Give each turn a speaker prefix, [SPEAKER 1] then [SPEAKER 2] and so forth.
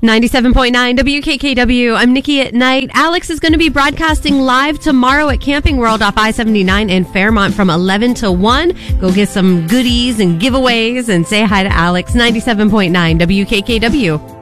[SPEAKER 1] 97.9 WKKW. I'm Nikki at Night. Alex is going to be broadcasting live tomorrow at Camping World off I-79 in Fairmont from 11 to 1. Go get some goodies and giveaways and say hi to Alex. 97.9 WKKW.